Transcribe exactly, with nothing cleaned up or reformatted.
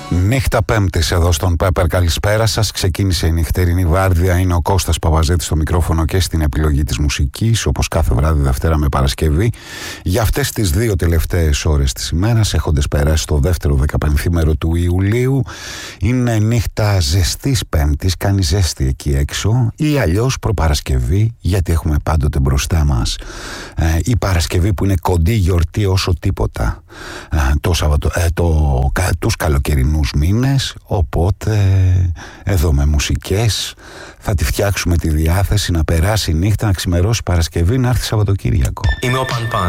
Νύχτα Πέμπτης εδώ στον Πέπερ, καλησπέρα σας. Ξεκίνησε η νυχτερινή βάρδια. Είναι ο Κώστας Παπαζέτης στο μικρόφωνο και στην επιλογή της μουσικής, όπως κάθε βράδυ Δευτέρα με Παρασκευή. Για αυτές τις δύο τελευταίες ώρες της ημέρας, έχοντας περάσει το δεύτερο δεκαπενθήμερο του Ιουλίου, είναι νύχτα ζεστής Πέμπτης, κάνει ζέστη εκεί έξω, ή αλλιώς προπαρασκευή, γιατί έχουμε πάντοτε μπροστά μας ε, η Παρασκευή που είναι κοντή γιορτή όσο τίποτα, ε, το Σαββατο, ε, το, τους καλοκαιρινούς μήνες. Οπότε εδώ με μουσικές θα τη φτιάξουμε τη διάθεση να περάσει η νύχτα, να ξημερώσει Παρασκευή, να έρθει Σαββατοκύριακο. Είμαι ο Παν Παν.